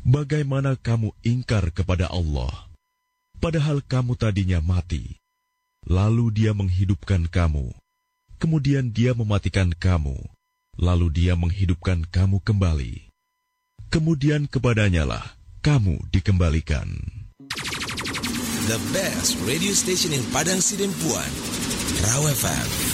Bagaimana kamu ingkar kepada Allah, padahal kamu tadinya mati, lalu Dia menghidupkan kamu, kemudian Dia mematikan kamu, lalu Dia menghidupkan kamu kembali. Kemudian kepadanya-lah kamu dikembalikan. The best radio station in Padang Sidempuan, Raw FM.